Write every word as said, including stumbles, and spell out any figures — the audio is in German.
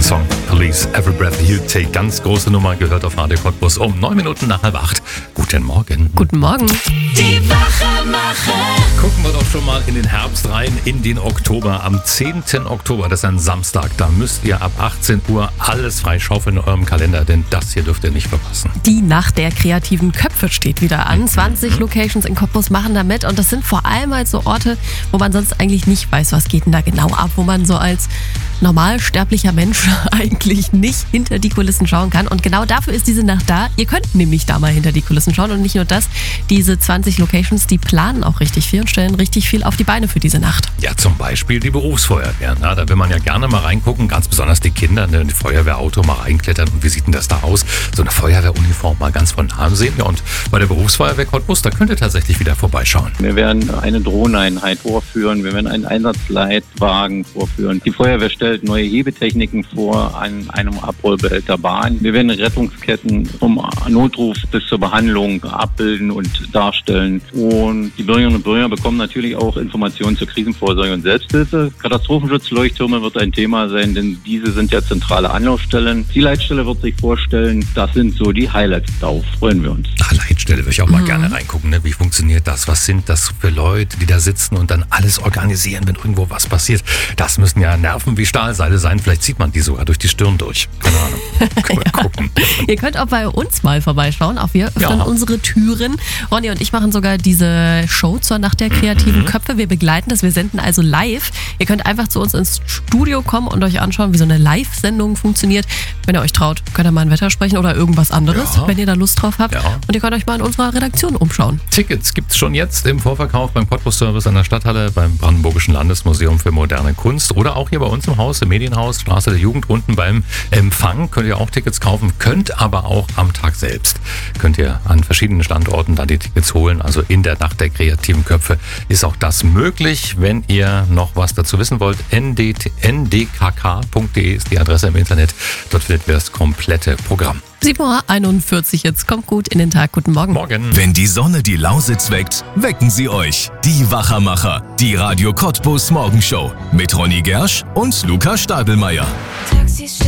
Song Police, Every Breath You Take. Ganz große Nummer, gehört auf Radio Cottbus um neun Minuten nach halb acht. Guten Morgen. Guten Morgen. Die Wachermacher. Gucken wir doch schon mal in den Herbst rein, in den Oktober. Am zehnten Oktober, das ist ein Samstag, da müsst ihr ab achtzehn Uhr alles freischaufeln in eurem Kalender, denn das hier dürft ihr nicht verpassen. Die Nacht der kreativen Köpfe steht wieder an. zwanzig Locations in Cottbus machen da mit und das sind vor allem halt so Orte, wo man sonst eigentlich nicht weiß, was geht denn da genau ab, wo man so als normalsterblicher Mensch eigentlich nicht hinter die Kulissen schauen kann. Und genau dafür ist diese Nacht da. Ihr könnt nämlich da mal hinter die Kulissen schauen und nicht nur das. Diese zwanzig Locations, die planen auch richtig viel und stellen richtig viel auf die Beine für diese Nacht. Ja, zum Beispiel die Berufsfeuerwehr. Na, da will man ja gerne mal reingucken, ganz besonders die Kinder, ne, in die Feuerwehrauto mal reinklettern. Und wie sieht denn das da aus? So eine Feuerwehruniform mal ganz von nahem sehen. Ja, und bei der Berufsfeuerwehr Cottbus, da könnt ihr tatsächlich wieder vorbeischauen. Wir werden eine Drohneneinheit vorführen, wir werden einen Einsatzleitwagen vorführen. Die Feuerwehr stellt neue Hebetechniken vor an einem Abrollbehälter Bahn. Wir werden Rettungsketten vom Notruf bis zur Behandlung abbilden und darstellen. Und die Bürgerinnen und Bürger bekommen natürlich auch Informationen zur Krisenvorsorge und Selbsthilfe. Katastrophenschutzleuchttürme wird ein Thema sein, denn diese sind ja zentrale Anlaufstellen. Die Leitstelle wird sich vorstellen, das sind so die Highlights. Darauf freuen wir uns. Ach, Leitstelle würde ich auch mal Mhm. gerne reingucken. Ne? Wie funktioniert das? Was sind das für Leute, die da sitzen und dann alles organisieren, wenn irgendwo was passiert? Das müssen ja Nerven wie Stahlseile sein. Vielleicht zieht man die sogar durch die Stirn durch. Keine Ahnung. Können wir gucken. Ihr könnt auch bei uns mal vorbeischauen. Auch wir öffnen Ja. unsere Türen. Ronny und ich machen sogar diese Show zur Nacht der kreativen Köpfe. Wir begleiten das. Wir senden also live. Ihr könnt einfach zu uns ins Studio kommen und euch anschauen, wie so eine Live-Sendung funktioniert. Wenn ihr euch traut, könnt ihr mal ein Wetter sprechen oder irgendwas anderes, Ja. wenn ihr da Lust drauf habt. Ja. Und ihr könnt euch mal in unserer Redaktion umschauen. Tickets gibt's schon jetzt im Vorverkauf beim Cottbus Service an der Stadthalle, beim Brandenburgischen Landesmuseum für moderne Kunst oder auch hier bei uns im Haus, im Medienhaus, Straße der Jugend, unten beim Empfang. Könnt ihr auch Tickets kaufen, könnt aber auch am Tag selbst. Könnt ihr an verschiedenen Standorten da die Tickets holen. Also in der Nacht der kreativen Köpfe ist auch das möglich. Wenn ihr noch was dazu wissen wollt, n d k k punkt d e ist die Adresse im Internet. Dort findet ihr das komplette Programm. sieben Uhr einundvierzig jetzt. Kommt gut in den Tag. Guten Morgen. Morgen. Wenn die Sonne die Lausitz weckt, wecken sie euch. Die Wachermacher, die Radio Cottbus Morgenshow mit Ronny Gersch und Lukas Stadelmeier.